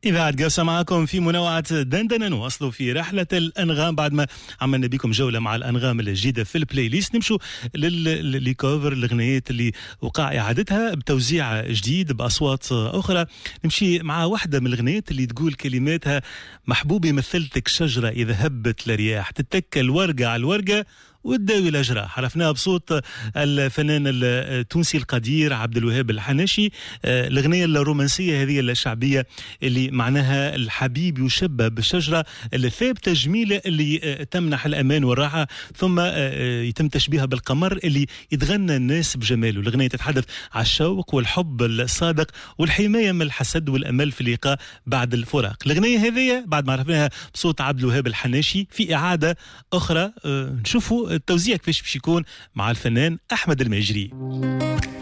إذاعة قوسة معكم في منوعة دندنة. نواصلوا في رحلة الأنغام بعد ما عملنا بكم جولة مع الأنغام الجديدة في البلاي ليست. نمشوا للكوفر الأغنيات اللي وقع إعادتها بتوزيع جديد بأصوات أخرى. نمشي مع واحدة من الأغنيات اللي تقول كلماتها: محبوبي مثلتك شجرة إذا هبت لرياح، تتكل الورقة على الورقة وتداوي الأجراح. عرفناها بصوت الفنان التونسي القدير عبد الوهاب الحناشي. الأغنية الرومانسية هذه الشعبية اللي معناها الحبيب يشبه بالشجرة الثابتة الجميلة اللي تمنح الأمان والراحة، ثم يتم تشبيهها بالقمر اللي يتغنى الناس بجماله. الأغنية تتحدث عن الشوق والحب الصادق والحماية من الحسد والأمل في اللقاء بعد الفراق. الأغنية هذه بعد ما عرفناها بصوت عبد الوهاب الحناشي في إعادة أخرى، نشوفوا التوزيع كيفاش باش يكون مع الفنان أحمد الماجري.